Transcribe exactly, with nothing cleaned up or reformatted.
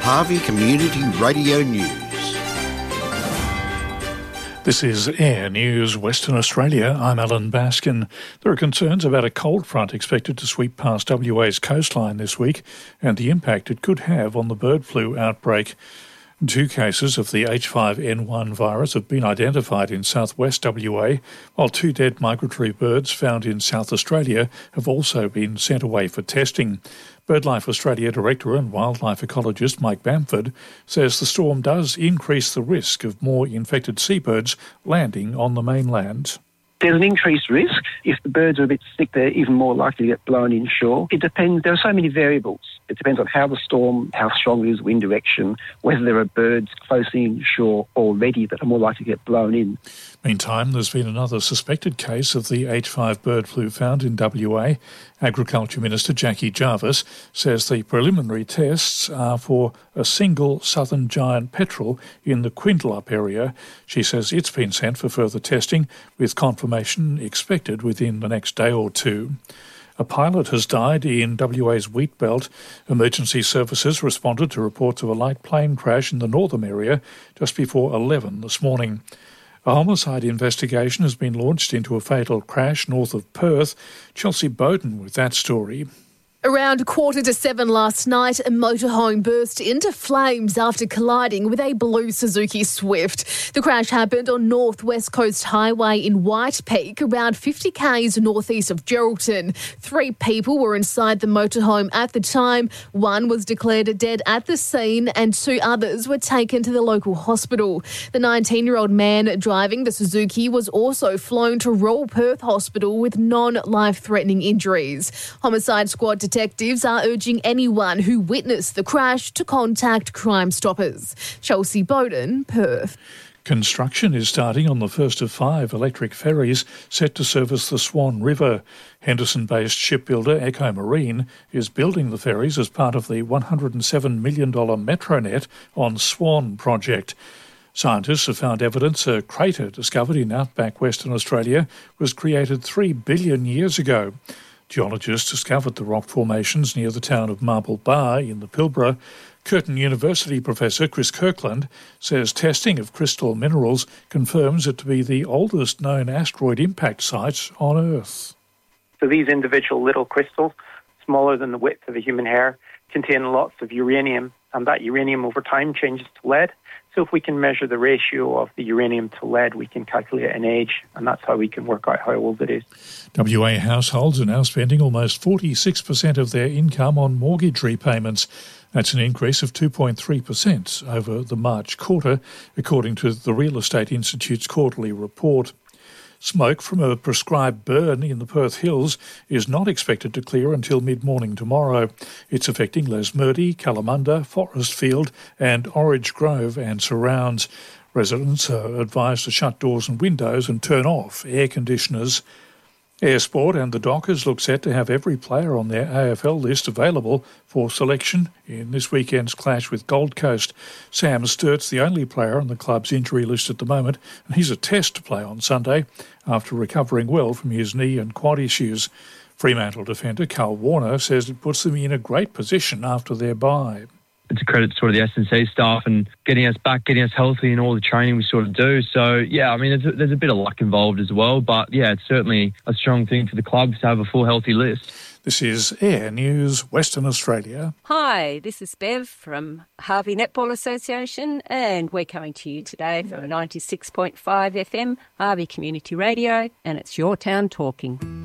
Harvey Community Radio News. This is Air News Western Australia. I'm Alan Baskin. There are concerns about a cold front expected to sweep past W A's coastline this week and the impact it could have on the bird flu outbreak. Two cases of the H five N one virus have been identified in southwest W A, while two dead migratory birds found in South Australia have also been sent away for testing. BirdLife Australia Director and wildlife ecologist Mike Bamford says the storm does increase the risk of more infected seabirds landing on the mainland. There's an increased risk. If the birds are a bit sick, they're even more likely to get blown inshore. It depends. There are so many variables. It depends on how the storm, how strong it is, wind direction, whether there are birds close inshore already that are more likely to get blown in. Meantime, there's been another suspected case of the H five bird flu found in W A. Agriculture Minister Jackie Jarvis says the preliminary tests are for a single southern giant petrel in the Quindalup area. She says it's been sent for further testing, with confirmation expected within the next day or two. A pilot has died in W A's wheat belt. Emergency services responded to reports of a light plane crash in the northern area just before eleven this morning. A homicide investigation has been launched into a fatal crash north of Perth. Chelsea Bowden with that story. Around quarter to seven last night, a motorhome burst into flames after colliding with a blue Suzuki Swift. The crash happened on North West Coast Highway in White Peak, around fifty kays northeast of Geraldton. Three people were inside the motorhome at the time. One was declared dead at the scene and two others were taken to the local hospital. The nineteen-year-old man driving the Suzuki was also flown to Royal Perth Hospital with non-life-threatening injuries. Homicide Squad detectives are urging anyone who witnessed the crash to contact Crime Stoppers. Chelsea Bowden, Perth. Construction is starting on the first of five electric ferries set to service the Swan River. Henderson-based shipbuilder Echo Marine is building the ferries as part of the one hundred seven million dollars Metronet on Swan project. Scientists have found evidence a crater discovered in outback Western Australia was created three billion years ago. Geologists discovered the rock formations near the town of Marble Bar in the Pilbara. Curtin University professor Chris Kirkland says testing of crystal minerals confirms it to be the oldest known asteroid impact site on Earth. So these individual little crystals, smaller than the width of a human hair, contain lots of uranium, and that uranium over time changes to lead. So if we can measure the ratio of the uranium to lead, we can calculate an age, and that's how we can work out how old it is. W A households are now spending almost forty-six percent of their income on mortgage repayments. That's an increase of two point three percent over the March quarter, according to the Real Estate Institute's quarterly report. Smoke from a prescribed burn in the Perth Hills is not expected to clear until mid-morning tomorrow. It's affecting Lesmurdie, Kalamunda, Forestfield and Orange Grove and surrounds. Residents are advised to shut doors and windows and turn off air conditioners. Air Sport and the Dockers look set to have every player on their A F L list available for selection in this weekend's clash with Gold Coast. Sam Sturt's the only player on the club's injury list at the moment, and he's a test to play on Sunday after recovering well from his knee and quad issues. Fremantle defender Carl Warner says it puts them in a great position after their bye. It's a credit to sort of the S and C staff and getting us back, getting us healthy and all the training we sort of do. So, yeah, I mean, there's a, there's a bit of luck involved as well. But, yeah, it's certainly a strong thing for the club to have a full healthy list. This is Air News Western Australia. Hi, this is Bev from Harvey Netball Association, and we're coming to you today from ninety-six point five F M, Harvey Community Radio, and it's Your Town Talking.